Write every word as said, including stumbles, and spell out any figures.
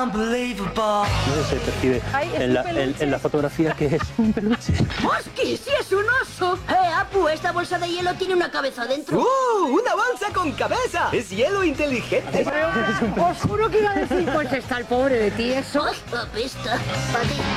No sé, se percibe Ay, es en un la, en, peluche. en la fotografía que es un peluche. ¡Hostia, sí es un oso! Eh, Apu, esta bolsa de hielo tiene una cabeza dentro. ¡Uh! ¡Una bolsa con cabeza! ¡Es hielo inteligente! Os juro que iba a decir, pues está el pobre de ti eso. ¡Ay, apesta! Pa' ti.